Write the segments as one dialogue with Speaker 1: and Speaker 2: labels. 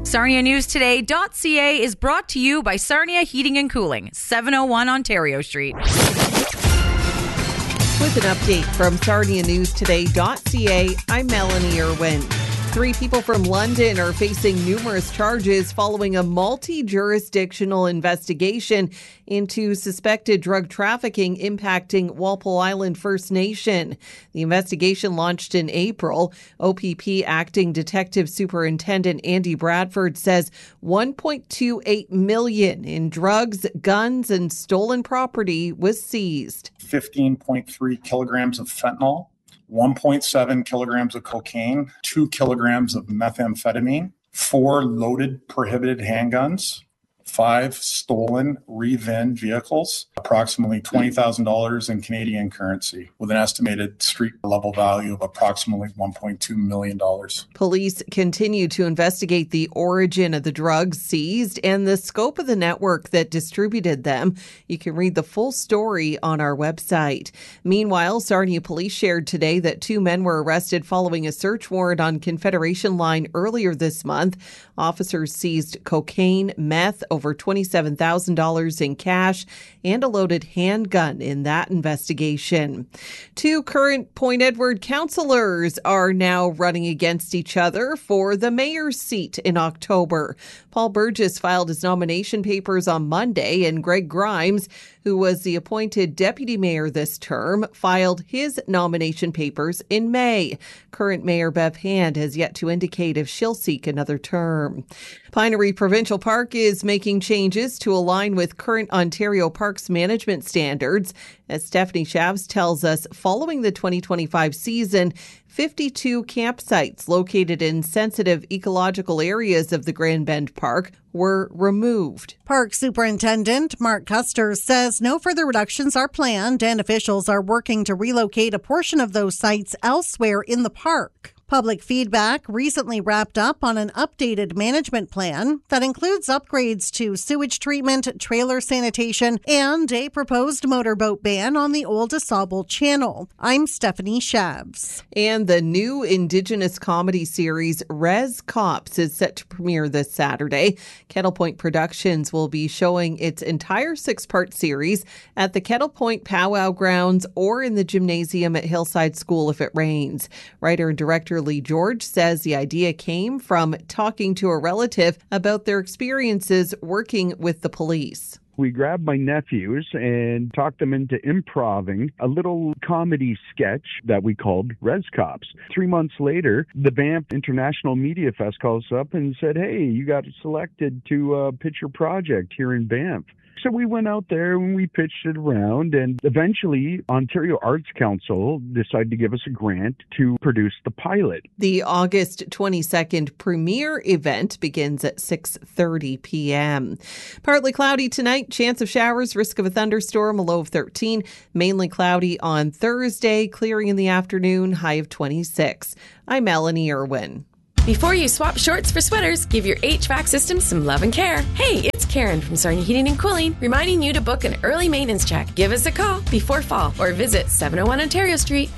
Speaker 1: SarniaNewsToday.ca is brought to you by Sarnia Heating and Cooling, 701 Ontario Street.
Speaker 2: With an update from SarniaNewsToday.ca, I'm Melanie Irwin. 3 people from London are facing numerous charges following a multi-jurisdictional investigation into suspected drug trafficking impacting Walpole Island First Nation. The investigation launched in April. OPP Acting Detective Superintendent Andy Bradford says $1.28 million in drugs, guns, and stolen property was seized.
Speaker 3: 15.3 kilograms of fentanyl, 1.7 kilograms of cocaine, 2 kilograms of methamphetamine, 4 loaded prohibited handguns, 5 stolen re-VIN vehicles, approximately $20,000 in Canadian currency, with an estimated street level value of approximately $1.2 million.
Speaker 2: Police continue to investigate the origin of the drugs seized and the scope of the network that distributed them. You can read the full story on our website. Meanwhile, Sarnia Police shared today that 2 men were arrested following a search warrant on Confederation Line earlier this month. Officers seized cocaine, meth, over $27,000 in cash, and a loaded handgun in that investigation. 2 current Point Edward councillors are now running against each other for the mayor's seat in October. Paul Burgess filed his nomination papers on Monday, and Greg Grimes, who was the appointed deputy mayor this term, filed his nomination papers in May. Current Mayor Bev Hand has yet to indicate if she'll seek another term. Pinery Provincial Park is making changes to align with current Ontario Parks management standards. As Stephanie Shavs tells us, following the 2025 season, 52 campsites located in sensitive ecological areas of the Grand Bend Park were removed.
Speaker 4: Park Superintendent Mark Custer says no further reductions are planned and officials are working to relocate a portion of those sites elsewhere in the park. Public feedback recently wrapped up on an updated management plan that includes upgrades to sewage treatment, trailer sanitation, and a proposed motorboat ban on the Old DeSable Channel. I'm Stephanie Shavs.
Speaker 2: And the new Indigenous comedy series Res Cops is set to premiere this Saturday. Kettle Point Productions will be showing its entire 6-part series at the Kettle Point Powwow Grounds or in the gymnasium at Hillside School if it rains. Writer and director Lee George says the idea came from talking to a relative about their experiences working with the police.
Speaker 5: We grabbed my nephews and talked them into improving a little comedy sketch that we called Res Cops. 3 months later, the Banff International Media Fest calls up and said, hey, you got selected to pitch your project here in Banff. So we went out there and we pitched it around, and eventually Ontario Arts Council decided to give us a grant to produce the pilot.
Speaker 2: The August 22nd premiere event begins at 6:30 p.m. Partly cloudy tonight, chance of showers, risk of a thunderstorm, a low of 13. Mainly cloudy on Thursday, clearing in the afternoon, high of 26. I'm Melanie Irwin.
Speaker 6: Before you swap shorts for sweaters, give your HVAC system some love and care. Hey, it's Karen from Sarnia Heating and Cooling, reminding you to book an early maintenance check. Give us a call before fall or visit 701 Ontario Street.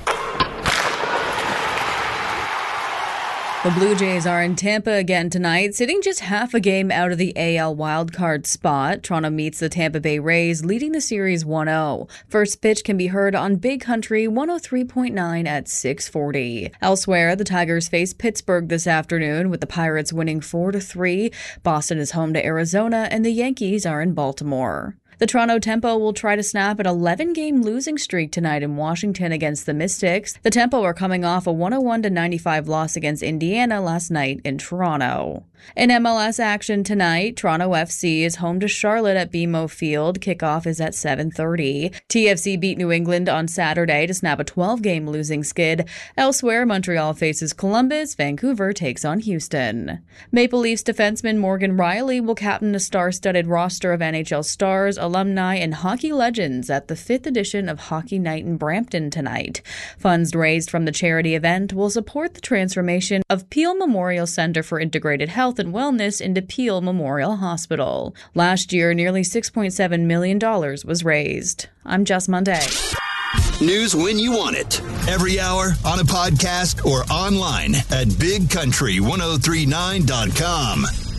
Speaker 1: The Blue Jays are in Tampa again tonight, sitting just half a game out of the AL wildcard spot. Toronto meets the Tampa Bay Rays, leading the series 1-0. First pitch can be heard on Big Country 103.9 at 6:40. Elsewhere, the Tigers face Pittsburgh this afternoon, with the Pirates winning 4-3. Boston is home to Arizona, and the Yankees are in Baltimore. The Toronto Tempo will try to snap an 11-game losing streak tonight in Washington against the Mystics. The Tempo are coming off a 101-95 loss against Indiana last night in Toronto. In MLS action tonight, Toronto FC is home to Charlotte at BMO Field. Kickoff is at 7:30. TFC beat New England on Saturday to snap a 12-game losing skid. Elsewhere, Montreal faces Columbus. Vancouver takes on Houston. Maple Leafs defenseman Morgan Rielly will captain a star-studded roster of NHL stars, alumni, and hockey legends at the 5th edition of Hockey Night in Brampton tonight. Funds raised from the charity event will support the transformation of Peel Memorial Centre for Integrated Health and Wellness into Peel Memorial Hospital. Last year, nearly $6.7 million was raised. I'm Jess Monday.
Speaker 7: News when you want it. Every hour, on a podcast, or online at bigcountry1039.com.